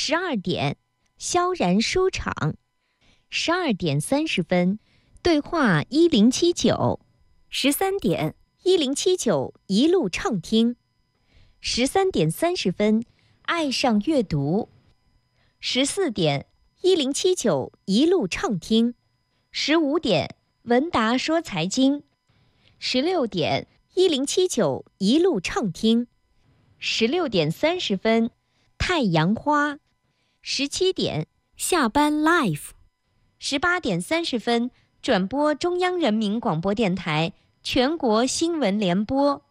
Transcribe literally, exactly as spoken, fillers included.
十二点，萧然书场。十二点三十分，对话一零七九。十三点，一零七九一路畅听。十三点三十分，爱上阅读。十四点，一零七九一路畅听。十五点，文达说财经。十六点，一零七九一路畅听。十六点三十分，太阳花。十七点，下班 live。十八点三十分，转播中央人民广播电台全国新闻联播。